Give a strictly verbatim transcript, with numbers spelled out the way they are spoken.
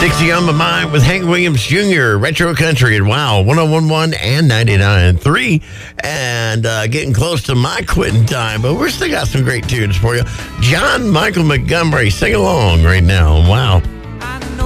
Dixie on My Mind with Hank Williams Junior Retro Country at Wow, one oh one point one and ninety-nine point three. And uh, getting close to my quitting time, but we're still got some great tunes for you. John Michael Montgomery, sing along right now. Wow.